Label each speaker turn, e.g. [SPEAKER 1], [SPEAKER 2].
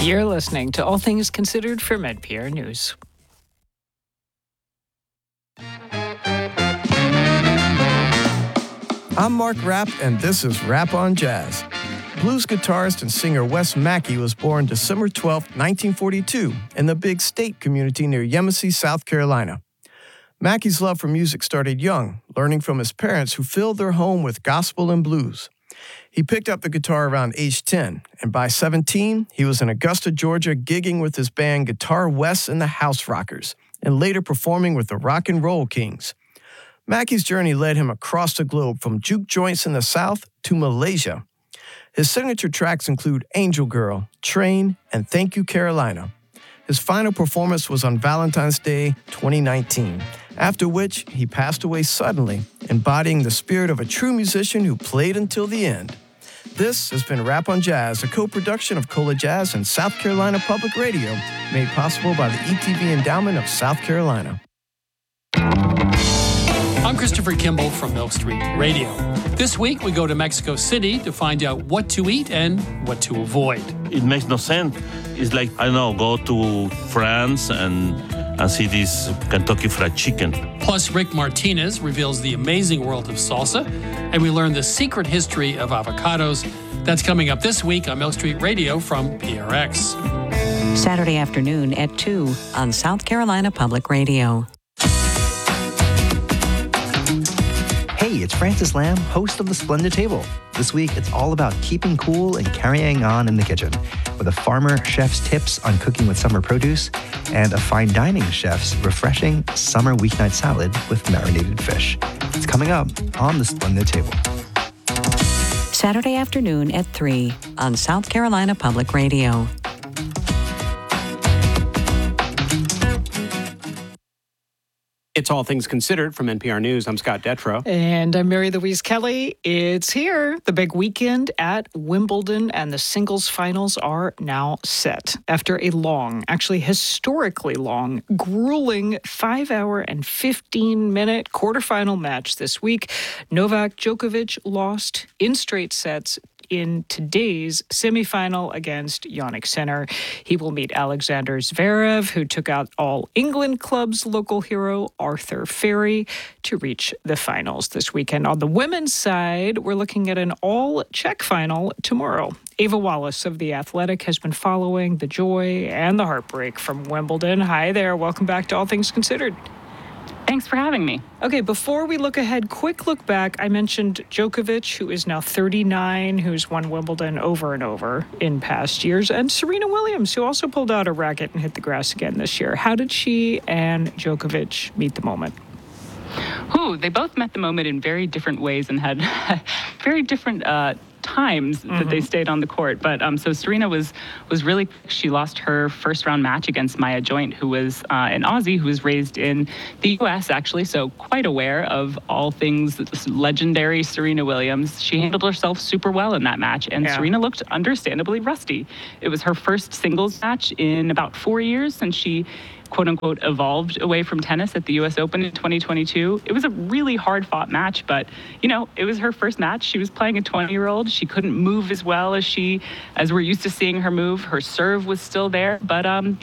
[SPEAKER 1] You're listening to All Things Considered from NPR News.
[SPEAKER 2] I'm Mark Rapp, and this is Rap on Jazz. Blues guitarist and singer Wes Mackey was born December 12, 1942, in the Big State community near Yemassee, South Carolina. Mackey's love for music started young, learning from his parents who filled their home with gospel and blues. He picked up the guitar around age 10, and by 17, he was in Augusta, Georgia, gigging with his band Guitar West and the House Rockers, and later performing with the Rock and Roll Kings. Mackey's journey led him across the globe from juke joints in the South to Malaysia. His signature tracks include Angel Girl, Train, and Thank You, Carolina. His final performance was on Valentine's Day 2019, after which he passed away suddenly, embodying the spirit of a true musician who played until the end. This has been Rap on Jazz, a co-production of Cola Jazz and South Carolina Public Radio, made possible by the ETV Endowment of South Carolina.
[SPEAKER 3] I'm Christopher Kimball from Milk Street Radio. This week, we go to Mexico City to find out what to eat and what to avoid.
[SPEAKER 4] It makes no sense. It's like, I don't know, go to France and see this Kentucky Fried Chicken.
[SPEAKER 3] Plus, Rick Martinez reveals the amazing world of salsa, and we learn the secret history of avocados. That's coming up this week on Milk Street Radio from PRX.
[SPEAKER 5] Saturday afternoon at 2 on South Carolina Public Radio.
[SPEAKER 6] Hey, it's Francis Lamb, host of The Splendid Table. This week, it's all about keeping cool and carrying on in the kitchen, with a farmer chef's tips on cooking with summer produce and a fine dining chef's refreshing summer weeknight salad with marinated fish. It's coming up on The Splendid Table.
[SPEAKER 5] Saturday afternoon at 3 on South Carolina Public Radio.
[SPEAKER 7] It's All Things Considered from NPR News. I'm Scott Detrow.
[SPEAKER 1] And I'm Mary Louise Kelly. It's here. The big weekend at Wimbledon and the singles finals are now set. After a long, actually historically long, grueling 5-hour and 15-minute quarterfinal match this week, Novak Djokovic lost in straight sets in today's semifinal against Jannik Sinner. He will meet Alexander Zverev, who took out All England Club's local hero, Arthur Ferry, to reach the finals this weekend. On the women's side, we're looking at an all-Czech final tomorrow. Ava Wallace of The Athletic has been following the joy and the heartbreak from Wimbledon. Hi there. Welcome back to All Things Considered.
[SPEAKER 8] Thanks for having me.
[SPEAKER 1] Okay, before we look ahead, quick look back. I mentioned Djokovic, who is now 39, who's won Wimbledon over and over in past years, and Serena Williams, who also pulled out a racket and hit the grass again this year. How did she and Djokovic meet the moment?
[SPEAKER 8] They both met the moment in very different ways and had very different times that they stayed on the court. But so Serena was really, she lost her first round match against Maya Joint, who was an Aussie who was raised in the U.S. actually, so quite aware of all things legendary Serena Williams. She handled herself super well in that match, and Serena looked understandably rusty. It was her first singles match in about 4 years since she quote-unquote evolved away from tennis at the U.S. Open in 2022. It was a really hard-fought match, but, it was her first match. She was playing a 20-year-old. She couldn't move as well as we're used to seeing her move. Her serve was still there, but,